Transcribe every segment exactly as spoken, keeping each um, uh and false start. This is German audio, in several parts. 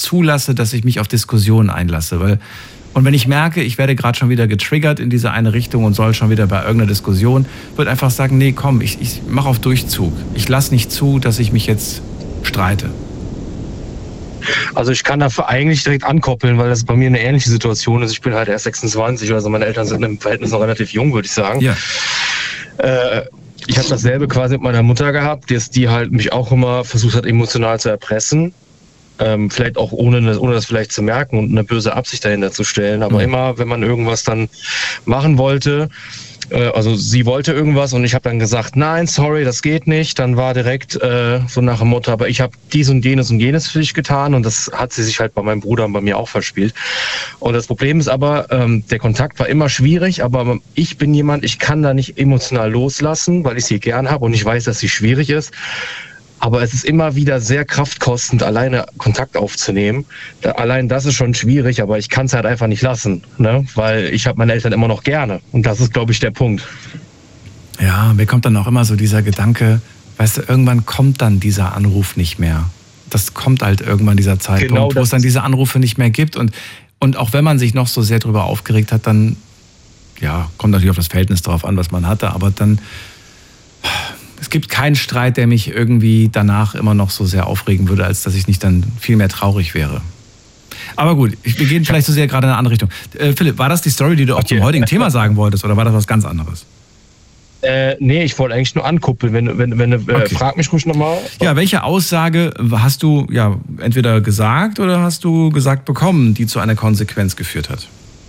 zulasse, dass ich mich auf Diskussionen einlasse. Weil, und wenn ich merke, ich werde gerade schon wieder getriggert in diese eine Richtung und soll schon wieder bei irgendeiner Diskussion, würde einfach sagen, nee, komm, ich, ich mache auf Durchzug. Ich lasse nicht zu, dass ich mich jetzt streite. Also ich kann dafür eigentlich direkt ankoppeln, weil das bei mir eine ähnliche Situation ist. Ich bin halt erst sechsundzwanzig, also meine Eltern sind im Verhältnis noch relativ jung, würde ich sagen. Ja. Äh, ich habe dasselbe quasi mit meiner Mutter gehabt, dass die halt mich auch immer versucht hat, emotional zu erpressen. Ähm, vielleicht auch ohne, ohne das vielleicht zu merken und eine böse Absicht dahinter zu stellen. Aber mhm. immer, wenn man irgendwas dann machen wollte, also sie wollte irgendwas und ich habe dann gesagt, nein, sorry, das geht nicht. Dann war direkt äh, so nach dem Motto, aber ich habe dies und jenes und jenes für dich getan und das hat sie sich halt bei meinem Bruder und bei mir auch verspielt. Und das Problem ist aber, ähm, der Kontakt war immer schwierig, aber ich bin jemand, ich kann da nicht emotional loslassen, weil ich sie gern habe und ich weiß, dass sie schwierig ist. Aber es ist immer wieder sehr kraftkostend, alleine Kontakt aufzunehmen. Da, allein das ist schon schwierig, aber ich kann es halt einfach nicht lassen, ne? Weil ich habe meine Eltern immer noch gerne. Und das ist, glaube ich, der Punkt. Ja, mir kommt dann auch immer so dieser Gedanke, weißt du, irgendwann kommt dann dieser Anruf nicht mehr. Das kommt halt irgendwann dieser Zeitpunkt, genau, wo es dann diese Anrufe nicht mehr gibt. Und, und auch wenn man sich noch so sehr darüber aufgeregt hat, dann, ja, kommt natürlich auf das Verhältnis drauf an, was man hatte, aber dann... Es gibt keinen Streit, der mich irgendwie danach immer noch so sehr aufregen würde, als dass ich nicht dann viel mehr traurig wäre. Aber gut, wir gehen vielleicht so sehr gerade in eine andere Richtung. Äh, Philipp, war das die Story, die du auch okay. zum heutigen Thema sagen wolltest, oder war das was ganz anderes? Äh, nee, ich wollte eigentlich nur ankuppeln. Wenn, wenn, wenn, äh, okay. Frag mich ruhig nochmal. Ja, welche Aussage hast du ja entweder gesagt oder hast du gesagt bekommen, die zu einer Konsequenz geführt hat?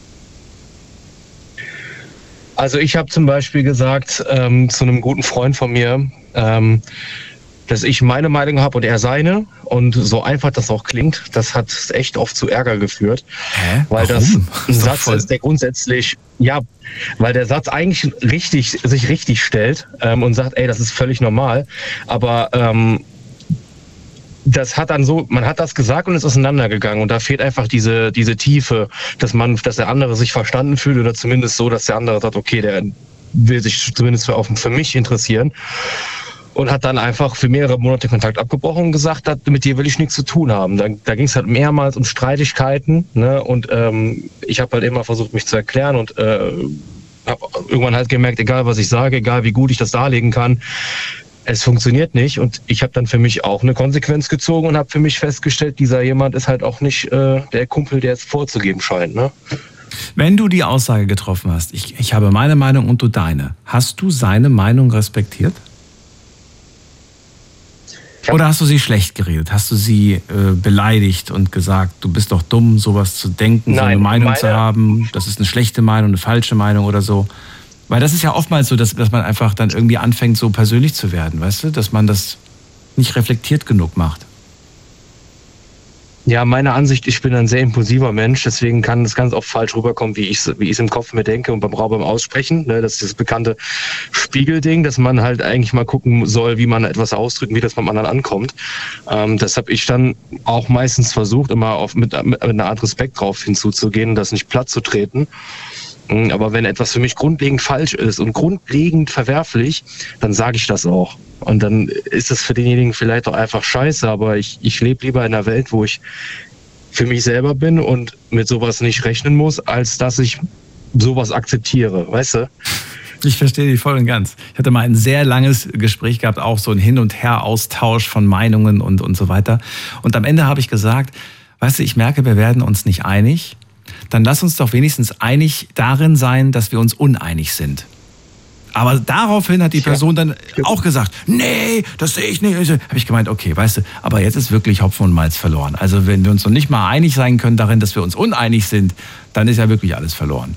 Also ich habe zum Beispiel gesagt ähm, zu einem guten Freund von mir, ähm, dass ich meine Meinung habe und er seine. Und so einfach das auch klingt, das hat echt oft zu Ärger geführt. Hä? Weil Warum? das ein Satz ist, der grundsätzlich, ja, weil der Satz eigentlich richtig, sich richtig stellt ähm, und sagt, ey, das ist völlig normal. Aber ähm, das hat dann so, man hat das gesagt und ist auseinandergegangen und da fehlt einfach diese diese Tiefe, dass man, dass der andere sich verstanden fühlt oder zumindest so, dass der andere sagt, okay, der will sich zumindest für, für mich interessieren und hat dann einfach für mehrere Monate Kontakt abgebrochen und gesagt, hat, mit dir will ich nichts zu tun haben. Da, da ging es halt mehrmals um Streitigkeiten, ne? Und ähm, ich habe halt immer versucht, mich zu erklären und äh, habe irgendwann halt gemerkt, egal was ich sage, egal wie gut ich das darlegen kann, es funktioniert nicht und ich habe dann für mich auch eine Konsequenz gezogen und habe für mich festgestellt, dieser jemand ist halt auch nicht äh, der Kumpel, der es vorzugeben scheint. Ne? Wenn du die Aussage getroffen hast, ich, ich habe meine Meinung und du deine, hast du seine Meinung respektiert? Oder hast du sie schlecht geredet? Hast du sie äh, beleidigt und gesagt, du bist doch dumm, sowas zu denken, Nein, so eine Meinung meine... zu haben, das ist eine schlechte Meinung, eine falsche Meinung oder so? Weil das ist ja oftmals so, dass, dass man einfach dann irgendwie anfängt, so persönlich zu werden, weißt du? Dass man das nicht reflektiert genug macht. Ja, meine Ansicht, ich bin ein sehr impulsiver Mensch, deswegen kann es ganz oft falsch rüberkommen, wie ich es wie ich es im Kopf mir denke und beim Raum beim Aussprechen. Ne, das ist das bekannte Spiegelding, dass man halt eigentlich mal gucken soll, wie man etwas ausdrückt, wie das beim anderen ankommt. Ähm, das habe ich dann auch meistens versucht, immer auf, mit, mit einer Art Respekt drauf hinzuzugehen, das nicht platt zu treten. Aber wenn etwas für mich grundlegend falsch ist und grundlegend verwerflich, dann sage ich das auch. Und dann ist das für denjenigen vielleicht auch einfach scheiße, aber ich, ich lebe lieber in einer Welt, wo ich für mich selber bin und mit sowas nicht rechnen muss, als dass ich sowas akzeptiere, weißt du? Ich verstehe dich voll und ganz. Ich hatte mal ein sehr langes Gespräch gehabt, auch so ein Hin- und Her-Austausch von Meinungen und, und so weiter. Und am Ende habe ich gesagt, weißt du, ich merke, wir werden uns nicht einig. Dann lass uns doch wenigstens einig darin sein, dass wir uns uneinig sind. Aber daraufhin hat die Person dann auch gesagt, nee, das sehe ich nicht. Habe ich gemeint, okay, weißt du, aber jetzt ist wirklich Hopfen und Malz verloren. Also wenn wir uns noch nicht mal einig sein können darin, dass wir uns uneinig sind, dann ist ja wirklich alles verloren.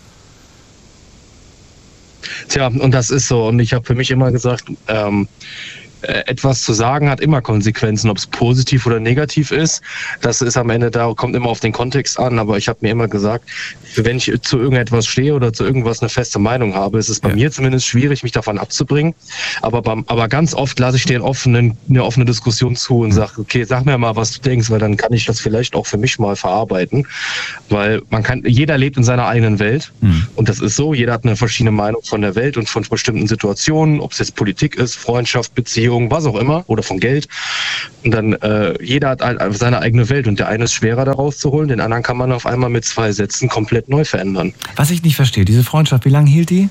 Tja, und das ist so. Und ich habe für mich immer gesagt, ähm, etwas zu sagen hat immer Konsequenzen, ob es positiv oder negativ ist. Das ist am Ende, da kommt immer auf den Kontext an, aber ich habe mir immer gesagt, wenn ich zu irgendetwas stehe oder zu irgendwas eine feste Meinung habe, ist es bei ja. mir zumindest schwierig, mich davon abzubringen. Aber, beim, aber ganz oft lasse ich den offenen, eine offene Diskussion zu und sage, okay, sag mir mal, was du denkst, weil dann kann ich das vielleicht auch für mich mal verarbeiten. Weil man kann, jeder lebt in seiner eigenen Welt mhm. und das ist so, jeder hat eine verschiedene Meinung von der Welt und von bestimmten Situationen, ob es jetzt Politik ist, Freundschaft, Beziehung, Beziehung, was auch immer, oder von Geld. Und dann, äh, jeder hat halt seine eigene Welt und der eine ist schwerer da rauszuholen, den anderen kann man auf einmal mit zwei Sätzen komplett neu verändern. Was ich nicht verstehe, diese Freundschaft, wie lange hielt die?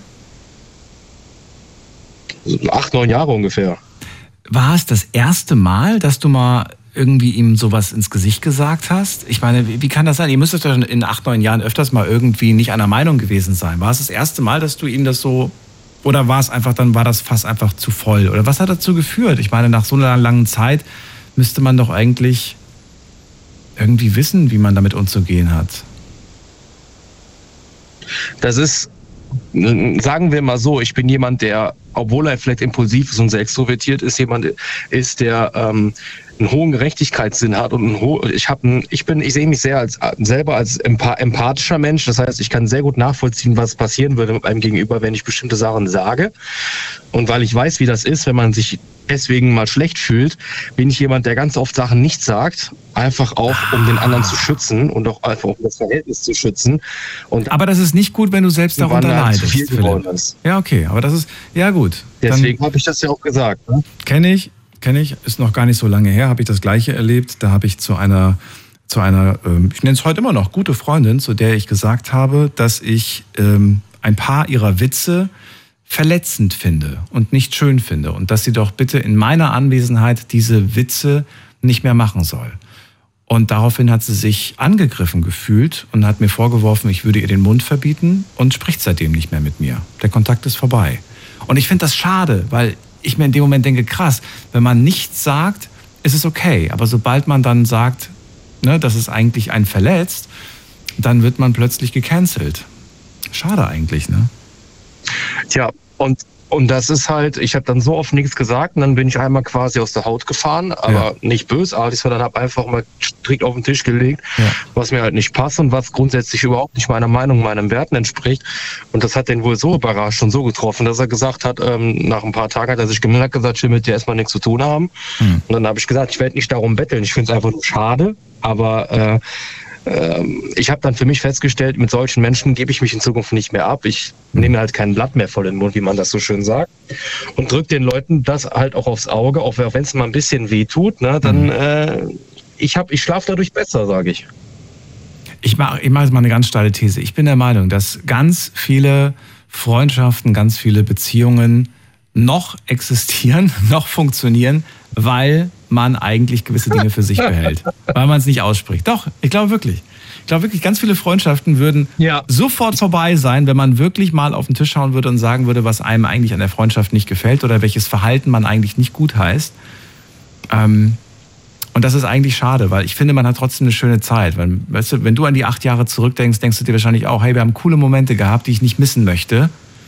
Acht, neun Jahre ungefähr. War es das erste Mal, dass du mal irgendwie ihm sowas ins Gesicht gesagt hast? Ich meine, wie, wie kann das sein? Ihr müsstet ja in acht, neun Jahren öfters mal irgendwie nicht einer Meinung gewesen sein. War es das erste Mal, dass du ihm das so, oder war es einfach, dann war das Fass einfach zu voll? Oder was hat dazu geführt? Ich meine, nach so einer langen Zeit müsste man doch eigentlich irgendwie wissen, wie man damit umzugehen hat. Das ist, sagen wir mal so, ich bin jemand, der, obwohl er vielleicht impulsiv ist und sehr extrovertiert ist, jemand ist, der ähm, einen hohen Gerechtigkeitssinn hat und einen ho- ich habe ich bin ich sehe mich sehr als selber als empa- empathischer Mensch, das heißt, ich kann sehr gut nachvollziehen, was passieren würde mit einem Gegenüber, wenn ich bestimmte Sachen sage, und weil ich weiß, wie das ist, wenn man sich deswegen mal schlecht fühlt, bin ich jemand, der ganz oft Sachen nicht sagt, einfach auch, um den anderen zu schützen und auch einfach um das Verhältnis zu schützen. Und aber das ist nicht gut, wenn du selbst darunter leidest. Viel geworden ist. Ja, okay, aber das ist, ja gut. Deswegen habe ich das ja auch gesagt. Ne? Kenne ich, kenne ich, ist noch gar nicht so lange her, habe ich das Gleiche erlebt. Da habe ich zu einer, zu einer, ähm, ich nenne es heute immer noch, gute Freundin, zu der ich gesagt habe, dass ich ähm, ein paar ihrer Witze verletzend finde und nicht schön finde und dass sie doch bitte in meiner Anwesenheit diese Witze nicht mehr machen soll. Und daraufhin hat sie sich angegriffen gefühlt und hat mir vorgeworfen, ich würde ihr den Mund verbieten und spricht seitdem nicht mehr mit mir. Der Kontakt ist vorbei. Und ich finde das schade, weil ich mir in dem Moment denke, krass, wenn man nichts sagt, ist es okay. Aber sobald man dann sagt, ne, dass es eigentlich einen verletzt, dann wird man plötzlich gecancelt. Schade eigentlich, ne? Tja, und, und das ist halt, ich habe dann so oft nichts gesagt und dann bin ich einmal quasi aus der Haut gefahren, aber ja. nicht bösartig, sondern habe einfach mal strikt auf den Tisch gelegt, ja. was mir halt nicht passt und was grundsätzlich überhaupt nicht meiner Meinung, meinen Werten entspricht. Und das hat den wohl so überrascht und so getroffen, dass er gesagt hat, ähm, nach ein paar Tagen hat er sich gemeldet, hat gesagt, ich will mit dir erstmal nichts zu tun haben. Hm. Und dann habe ich gesagt, ich werde nicht darum betteln, ich finde es einfach nur schade, aber äh, ich habe dann für mich festgestellt, mit solchen Menschen gebe ich mich in Zukunft nicht mehr ab. Ich nehme halt kein Blatt mehr vor den Mund, wie man das so schön sagt. Und drücke den Leuten das halt auch aufs Auge, auch wenn es mal ein bisschen weh tut. Ne, dann, äh, ich, hab, ich schlafe dadurch besser, sage ich. Ich mache ich mach jetzt mal eine ganz steile These. Ich bin der Meinung, dass ganz viele Freundschaften, ganz viele Beziehungen noch existieren, noch funktionieren, weil man eigentlich gewisse Dinge für sich behält, weil man es nicht ausspricht. Doch, ich glaube wirklich. Ich glaube wirklich, ganz viele Freundschaften würden ja. sofort vorbei sein, wenn man wirklich mal auf den Tisch schauen würde und sagen würde, was einem eigentlich an der Freundschaft nicht gefällt oder welches Verhalten man eigentlich nicht gut heißt. Ähm, und das ist eigentlich schade, weil ich finde, man hat trotzdem eine schöne Zeit. Weil, weißt du, wenn du an die acht Jahre zurückdenkst, denkst du dir wahrscheinlich auch, hey, wir haben coole Momente gehabt, die ich nicht missen möchte.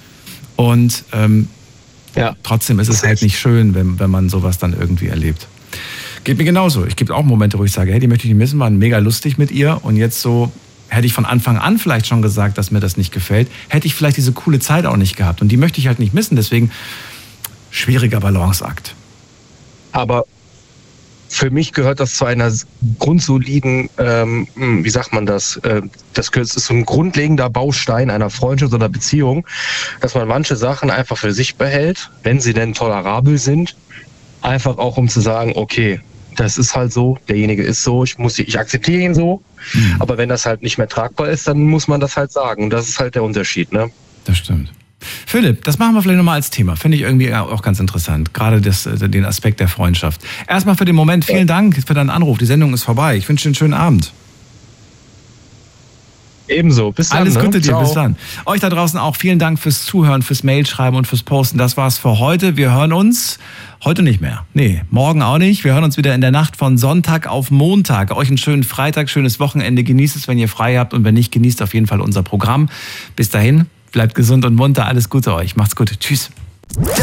Und ähm, ja. trotzdem ist es halt nicht schön, wenn, wenn man sowas dann irgendwie erlebt. Geht mir genauso. Ich gebe auch Momente, wo ich sage, hey, die möchte ich nicht missen, waren mega lustig mit ihr. Und jetzt so, hätte ich von Anfang an vielleicht schon gesagt, dass mir das nicht gefällt, hätte ich vielleicht diese coole Zeit auch nicht gehabt. Und die möchte ich halt nicht missen. Deswegen schwieriger Balanceakt. Aber für mich gehört das zu einer grundsoliden, ähm, wie sagt man das, äh, das ist so ein grundlegender Baustein einer Freundschaft oder Beziehung, dass man manche Sachen einfach für sich behält, wenn sie denn tolerabel sind, einfach auch um zu sagen, okay, das ist halt so, derjenige ist so, ich muss, ich akzeptiere ihn so, mhm. aber wenn das halt nicht mehr tragbar ist, dann muss man das halt sagen und das ist halt der Unterschied, ne? Das stimmt. Philipp, das machen wir vielleicht nochmal als Thema. Finde ich irgendwie auch ganz interessant. Gerade das, den Aspekt der Freundschaft. Erstmal für den Moment vielen Dank für deinen Anruf. Die Sendung ist vorbei. Ich wünsche dir einen schönen Abend. Ebenso. Bis dann. Alles Gute ne? dir. Ciao. Bis dann. Euch da draußen auch vielen Dank fürs Zuhören, fürs Mailschreiben und fürs Posten. Das war's für heute. Wir hören uns heute nicht mehr. Nee, morgen auch nicht. Wir hören uns wieder in der Nacht von Sonntag auf Montag. Euch einen schönen Freitag, schönes Wochenende. Genießt es, wenn ihr frei habt. Und wenn nicht, genießt auf jeden Fall unser Programm. Bis dahin. Bleibt gesund und munter. Alles Gute euch. Macht's gut. Tschüss.